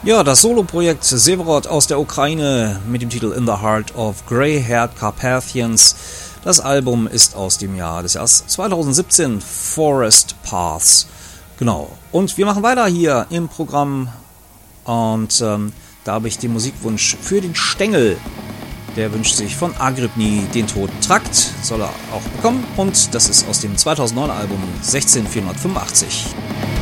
Ja, das Soloprojekt Severod aus der Ukraine mit dem Titel In the Heart of Grey-Haired Carpathians. Das Album ist aus dem Jahr des Jahres 2017, Forest Paths. Genau. Und wir machen weiter hier im Programm. Und da habe ich den Musikwunsch für den Stengel. Der wünscht sich von Agrypni den Toten Trakt. Soll er auch bekommen. Und das ist aus dem 2009 Album 16485.